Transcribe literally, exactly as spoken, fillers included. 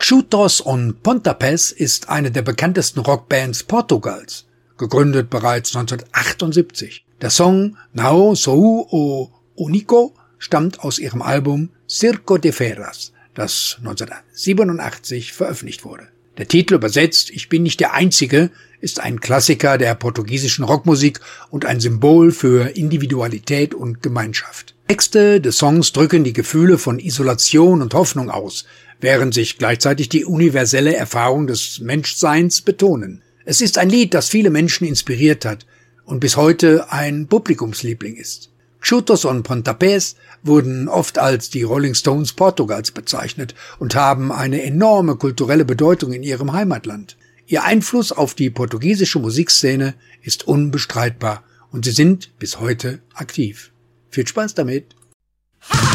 Chutes und Pontapés ist eine der bekanntesten Rockbands Portugals, gegründet bereits neunzehnhundertachtundsiebzig. Der Song Não Sou o Único stammt aus ihrem Album Circo de Feras, das neunzehnhundertsiebenundachtzig veröffentlicht wurde. Der Titel übersetzt Ich bin nicht der Einzige ist ein Klassiker der portugiesischen Rockmusik und ein Symbol für Individualität und Gemeinschaft. Texte des Songs drücken die Gefühle von Isolation und Hoffnung aus, während sich gleichzeitig die universelle Erfahrung des Menschseins betonen. Es ist ein Lied, das viele Menschen inspiriert hat und bis heute ein Publikumsliebling ist. Chutes und Pontapés wurden oft als die Rolling Stones Portugals bezeichnet und haben eine enorme kulturelle Bedeutung in ihrem Heimatland. Ihr Einfluss auf die portugiesische Musikszene ist unbestreitbar und sie sind bis heute aktiv. Viel Spaß damit!